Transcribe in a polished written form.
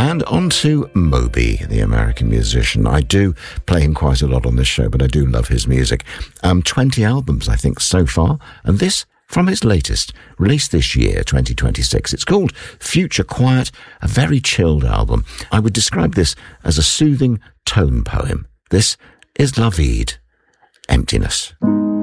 And on to Moby, the American musician. I do play him quite a lot on this show, but I do love his music. 20 albums, I think, so far. And this from his latest, released this year, 2026. It's called Future Quiet, a very chilled album. I would describe this as a soothing tone poem. This is La Vide, Emptiness.